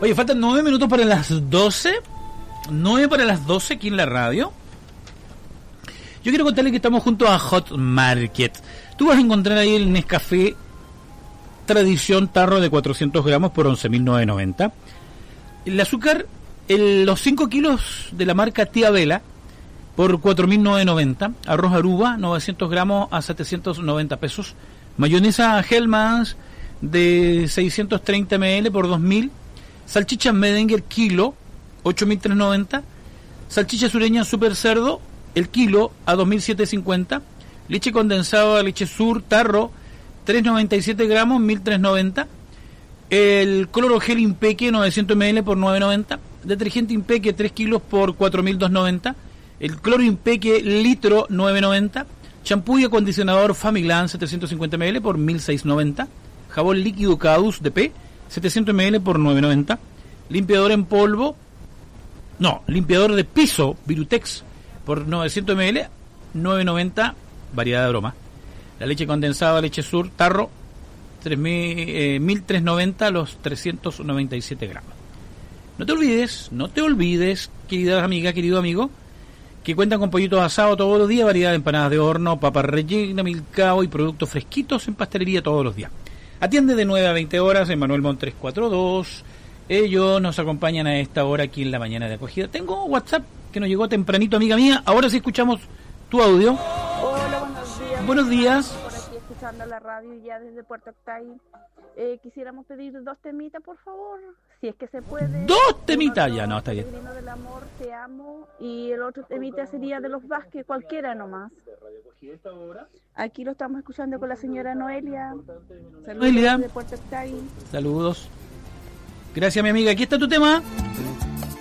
Oye, faltan 9 minutos para las 12. 9 para las 12 aquí en la radio. Yo quiero contarle que estamos junto a Hot Market. Tú vas a encontrar ahí el Nescafé Tradición Tarro de 400 gramos por 11.990. El azúcar, los 5 kilos de la marca Tía Vela por 4.990. Arroz Aruba, 900 gramos a 790 pesos. Mayonesa Hellmann's de 630 ml por 2.000. Salchicha Medenger kilo, 8.390. Salchicha sureña Super Cerdo, el kilo a 2.750. Leche condensada Leche Sur Tarro, 397 gramos, 1.390. El cloro gel Impeque, 900 ml por 990. Detergente Impeque, 3 kilos por 4.290. El cloro Impeque litro, 990. Champú y acondicionador Famiglan, 750 ml por 1.690. Jabón líquido Cadus DP, 700 ml por 990. Limpiador en polvo, limpiador de piso Virutex por 900 ml, 990, variedad de aroma. La leche condensada Leche Sur Tarro, 1.390 los 397 gramos. No te olvides, querida amiga, querido amigo, que cuentan con pollitos asados todos los días, variedad de empanadas de horno, papas rellenas, milcao y productos fresquitos en pastelería todos los días. Atiende de 9 a 20 horas en Manuel Montt 342. Ellos nos acompañan a esta hora aquí en la mañana de acogida. Tengo WhatsApp que nos llegó tempranito, amiga mía. Ahora sí escuchamos tu audio. Hola, buenos días. Buenos días. Por aquí escuchando la radio ya desde Puerto Octay. Quisiéramos pedir 2 temitas, por favor, si es que se puede. 2 temitas, ya no, está bien. Peregrino del amor, te amo. Y el otro temita sería de los Vázquez, cualquiera nomás. Aquí lo estamos escuchando con la señora Noelia. Saludos Noelia. desde Puerto Octay. Saludos. Gracias, mi amiga. Aquí está tu tema.